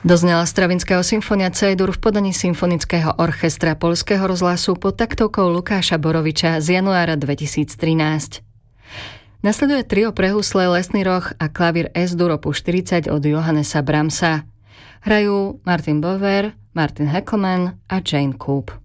Doznela Stravinského symfónia C-dur v podaní Symfonického orchestra Poľského rozhlasu pod taktovkou Lukáša Boroviča z januára 2013. Nasleduje trio pre husle, lesný roh a klavír S-dur opus 40 od Johannesa Brahmsa. Hrajú Martin Bower, Martin Heckelmann a Jane Coop.